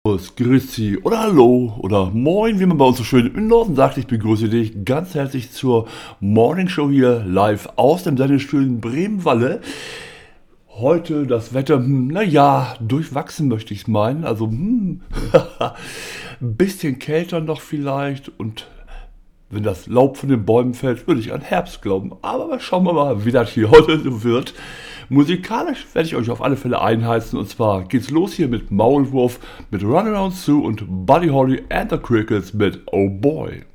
Grüezi oder Hallo oder Moin, wie man bei uns so schön im Norden sagt. Ich begrüße dich ganz herzlich zur Morning Show hier live aus dem Sendestudio in Bremen-Walle. Heute das Wetter, naja, durchwachsen möchte ich es meinen. Also, ein bisschen kälter noch vielleicht und wenn das Laub von den Bäumen fällt, würde ich an Herbst glauben. Aber schauen wir mal, wie das hier heute so wird. Musikalisch werde ich euch auf alle Fälle einheizen. Und zwar geht's los hier mit Maulwurf, mit Runaround Sue und Buddy Holly and the Crickets mit Oh Boy.